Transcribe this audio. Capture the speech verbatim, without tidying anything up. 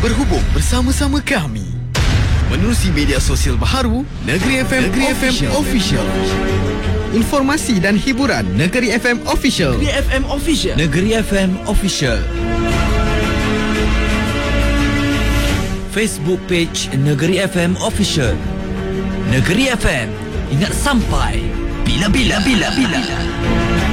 berhubung bersama-sama kami menerusi media sosial baharu Negeri F M, Negeri F M Official. Informasi dan hiburan Negeri F M Official. Negeri F M Official. Negeri F M Official. Facebook page Negeri F M Official. Negeri F M, ingat sampai bila-bila bila bila.